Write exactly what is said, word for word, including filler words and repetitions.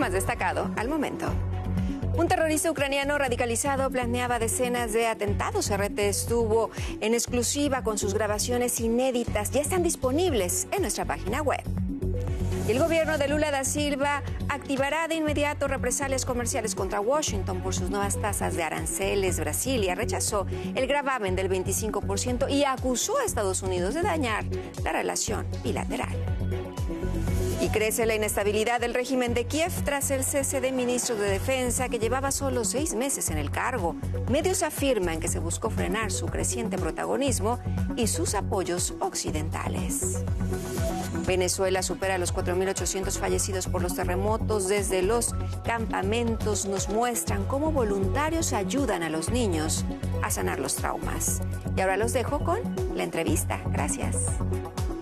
más destacado al momento. Un terrorista ucraniano radicalizado planeaba decenas de atentados. R T estuvo en exclusiva con sus grabaciones inéditas. Ya están disponibles en nuestra página web. Y el gobierno de Lula da Silva activará de inmediato represalias comerciales contra Washington por sus nuevas tasas de aranceles. Brasilia rechazó el gravamen del veinticinco por ciento y acusó a Estados Unidos de dañar la relación bilateral. Y crece la inestabilidad del régimen de Kiev tras el cese de ministros de defensa que llevaba solo seis meses en el cargo. Medios afirman que se buscó frenar su creciente protagonismo y sus apoyos occidentales. Venezuela supera los cuatro mil ochocientos fallecidos por los terremotos. Desde los campamentos nos muestran cómo voluntarios ayudan a los niños a sanar los traumas. Y ahora los dejo con la entrevista. Gracias.